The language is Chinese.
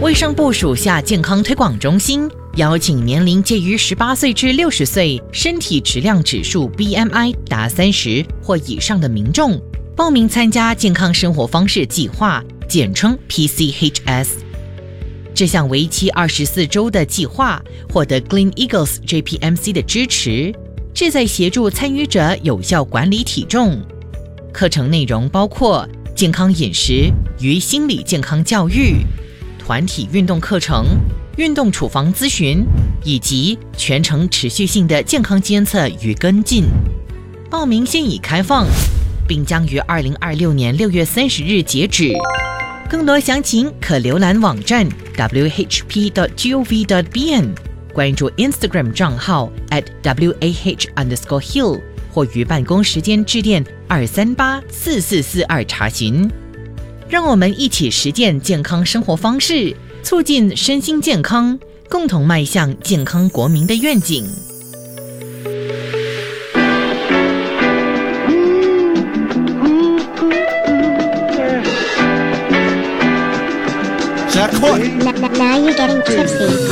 卫生部属下健康推广中心邀请年龄介于18岁至60岁、身体质量指数 BMI 达30或以上的民众报名参加健康生活方式计划，简称 PCHS。这项为期24周的计划获得 Glen Eagles JPMC 的支持，旨在协助参与者有效管理体重。课程内容包括健康饮食与心理健康教育、团体运动课程、运动处方咨询，以及全程持续性的健康监测与跟进。报名现已开放，并将于2026年6月30日截止。更多详情可浏览网站 whp.gov.bn， 关注 Instagram 账号 @wah_hill 或于办公时间致电2384442查询。让我们一起实践健康生活方式，促进身心健康，共同迈向健康国民的愿景。 Now you're getting tipsy.